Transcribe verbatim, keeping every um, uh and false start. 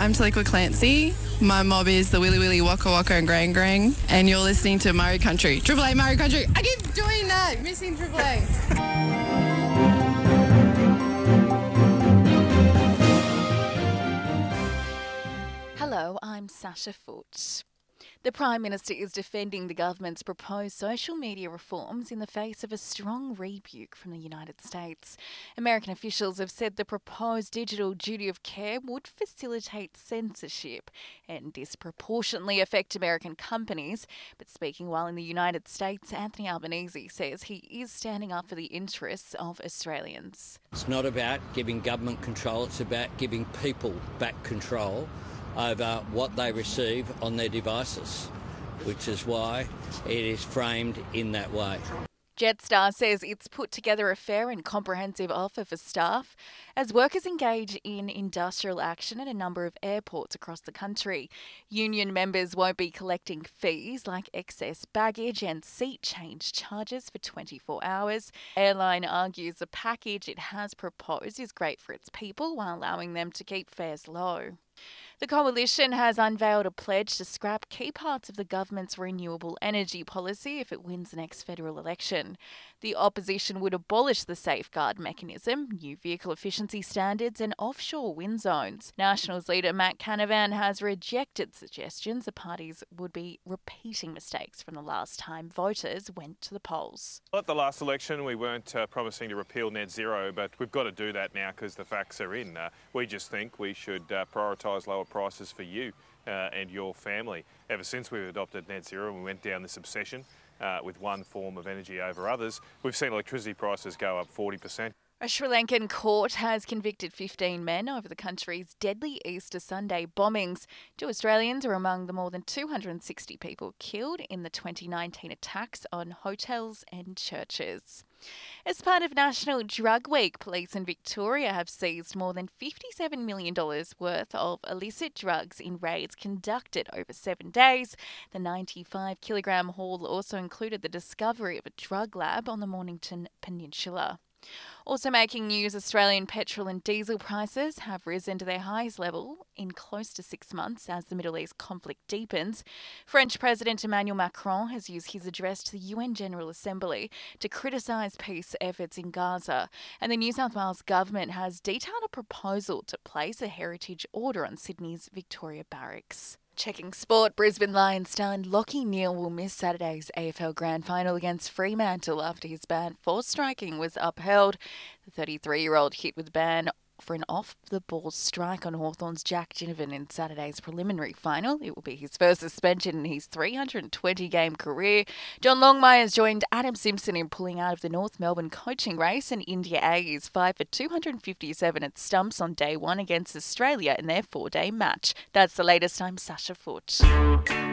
I'm Taliqua Clancy. My mob is the Willy Willy, Waka Waka and Grang Grang. And you're listening to Murray Country. Triple A Murray Country. I keep doing that. Missing Triple A. Hello, I'm Sasha Foote. The Prime Minister is defending the government's proposed social media reforms in the face of a strong rebuke from the United States. American officials have said the proposed digital duty of care would facilitate censorship and disproportionately affect American companies. But speaking while in the United States, Anthony Albanese says he is standing up for the interests of Australians. It's not about giving government control, it's about giving people back control over what they receive on their devices, which is why it is framed in that way. Jetstar says it's put together a fair and comprehensive offer for staff as workers engage in industrial action at a number of airports across the country. Union members won't be collecting fees like excess baggage and seat change charges for twenty-four hours. Airline argues the package it has proposed is great for its people while allowing them to keep fares low. The Coalition has unveiled a pledge to scrap key parts of the government's renewable energy policy if it wins the next federal election. The opposition would abolish the safeguard mechanism, new vehicle efficiency standards and offshore wind zones. Nationals leader Matt Canavan has rejected suggestions the parties would be repeating mistakes from the last time voters went to the polls. Well, at the last election we weren't uh, promising to repeal net zero, but we've got to do that now because the facts are in. Uh, we just think we should uh, prioritise lower prices for you uh, and your family. Ever since we've adopted net zero and we went down this obsession uh, with one form of energy over others, we've seen electricity prices go up forty percent. A Sri Lankan court has convicted fifteen men over the country's deadly Easter Sunday bombings. Two Australians are among the more than two hundred sixty people killed in the twenty nineteen attacks on hotels and churches. As part of National Drug Week, police in Victoria have seized more than fifty-seven million dollars worth of illicit drugs in raids conducted over seven days. The ninety-five kilogram haul also included the discovery of a drug lab on the Mornington Peninsula. Also making news, Australian petrol and diesel prices have risen to their highest level in close to six months as the Middle East conflict deepens. French President Emmanuel Macron has used his address to the U N General Assembly to criticise peace efforts in Gaza. And the New South Wales government has detailed a proposal to place a heritage order on Sydney's Victoria Barracks. Checking sport, Brisbane Lions star Lachie Neale will miss Saturday's A F L Grand Final against Fremantle after his ban for striking was upheld. The thirty-three-year-old hit with ban for an off-the-ball strike on Hawthorn's Jack Ginnivan in Saturday's preliminary final. It will be his first suspension in his three hundred twenty game career. John Longmire's joined Adam Simpson in pulling out of the North Melbourne coaching race, and India A is five for two hundred fifty-seven at stumps on day one against Australia in their four-day match. That's the latest. I'm Sasha Foote.